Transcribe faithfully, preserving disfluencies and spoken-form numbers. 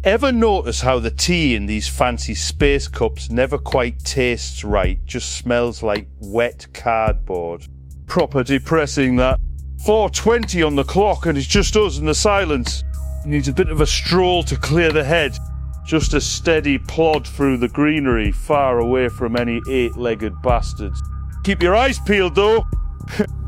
Ever notice how the tea in these fancy space cups never quite tastes right, just smells like wet cardboard? Proper depressing, that. four twenty on the clock and it's just us in the silence. Needs a bit of a stroll to clear the head. Just a steady plod through the greenery, far away from any eight-legged bastards. Keep your eyes peeled though.